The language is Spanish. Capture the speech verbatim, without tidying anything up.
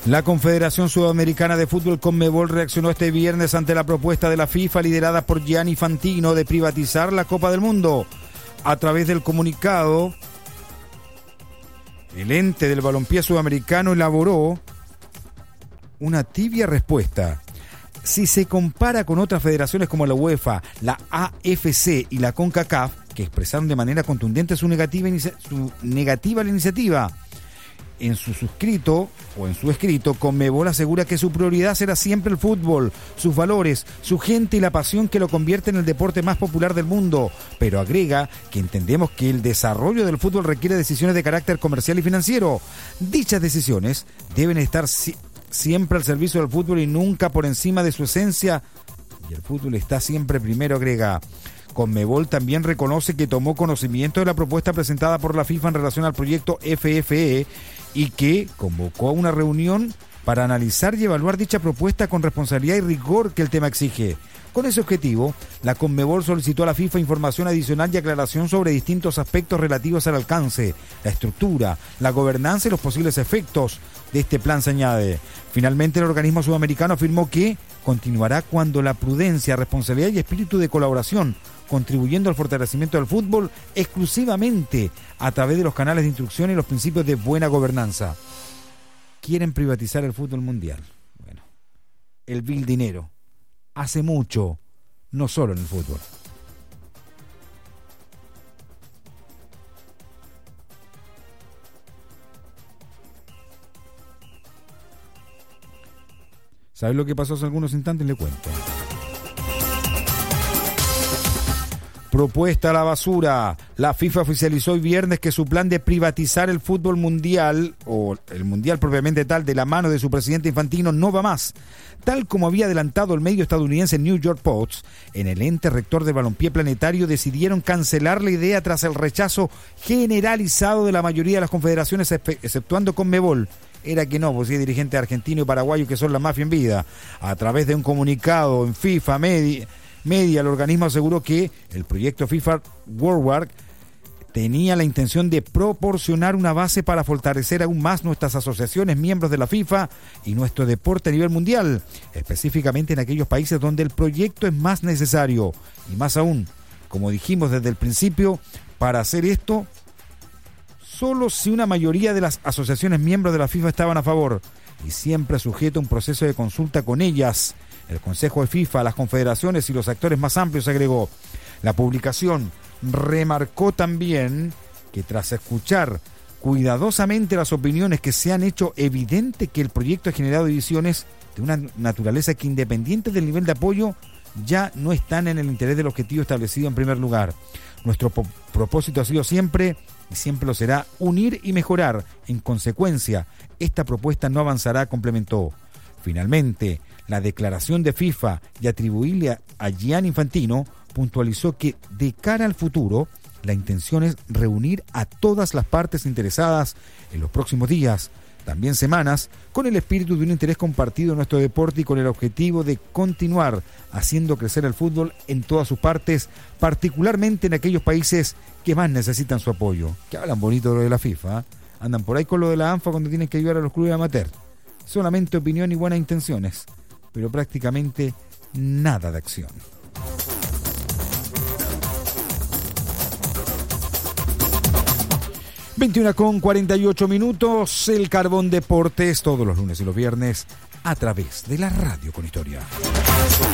La Confederación Sudamericana de Fútbol Conmebol reaccionó este viernes ante la propuesta de la FIFA liderada por Gianni Infantino de privatizar la Copa del Mundo. A través del comunicado, el ente del balompié sudamericano elaboró una tibia respuesta. Si se compara con otras federaciones como la UEFA, la A F C y la CONCACAF, que expresaron de manera contundente su negativa, su negativa a la iniciativa, en su suscrito o en su escrito, Conmebol asegura que su prioridad será siempre el fútbol, sus valores, su gente y la pasión que lo convierte en el deporte más popular del mundo, pero agrega que entendemos que el desarrollo del fútbol requiere decisiones de carácter comercial y financiero. Dichas decisiones deben estar si- siempre al servicio del fútbol y nunca por encima de su esencia, y el fútbol está siempre primero, agrega. Conmebol también reconoce que tomó conocimiento de la propuesta presentada por la FIFA en relación al proyecto F F E y que convocó a una reunión para analizar y evaluar dicha propuesta con responsabilidad y rigor que el tema exige. Con ese objetivo, la Conmebol solicitó a la FIFA información adicional y aclaración sobre distintos aspectos relativos al alcance, la estructura, la gobernanza y los posibles efectos de este plan, se añade. Finalmente, el organismo sudamericano afirmó que continuará cuando la prudencia, responsabilidad y espíritu de colaboración, contribuyendo al fortalecimiento del fútbol exclusivamente a través de los canales de instrucción y los principios de buena gobernanza. Quieren privatizar el fútbol mundial. Bueno, el vil dinero hace mucho, no solo en el fútbol. ¿Sabes lo que pasó hace algunos instantes? Le cuento. Propuesta a la basura. La FIFA oficializó hoy viernes que su plan de privatizar el fútbol mundial, o el mundial propiamente tal, de la mano de su presidente Infantino, no va más. Tal como había adelantado el medio estadounidense New York Post, en el ente rector del balompié planetario decidieron cancelar la idea tras el rechazo generalizado de la mayoría de las confederaciones, exceptuando Conmebol. Era que no, pues sí, dirigentes argentinos y paraguayos que son la mafia en vida. A través de un comunicado en FIFA Media... Media, el organismo aseguró que el proyecto FIFA Worldwide tenía la intención de proporcionar una base para fortalecer aún más nuestras asociaciones, miembros de la FIFA y nuestro deporte a nivel mundial, específicamente en aquellos países donde el proyecto es más necesario. Y más aún, como dijimos desde el principio, para hacer esto, solo si una mayoría de las asociaciones miembros de la FIFA estaban a favor, y siempre sujeto a un proceso de consulta con ellas. El Consejo de FIFA, las confederaciones y los actores más amplios, agregó. La publicación remarcó también que tras escuchar cuidadosamente las opiniones que se han hecho evidente que el proyecto ha generado divisiones de una naturaleza que, independiente del nivel de apoyo, ya no están en el interés del objetivo establecido en primer lugar. Nuestro po- propósito ha sido siempre, y siempre lo será, unir y mejorar. En consecuencia, esta propuesta no avanzará, complementó. Finalmente, la declaración de FIFA y atribuirle a, a Gianni Infantino puntualizó que de cara al futuro, la intención es reunir a todas las partes interesadas en los próximos días, también semanas, con el espíritu de un interés compartido en nuestro deporte y con el objetivo de continuar haciendo crecer el fútbol en todas sus partes, particularmente en aquellos países que más necesitan su apoyo. Que hablan bonito de lo de la FIFA, ¿eh? Andan por ahí con lo de la ANFA cuando tienen que ayudar a los clubes amateur. Solamente opinión y buenas intenciones, pero prácticamente nada de acción. veintiuna con cuarenta y ocho minutos, el Carbón Deportes, todos los lunes y los viernes, a través de la Radio con Historia.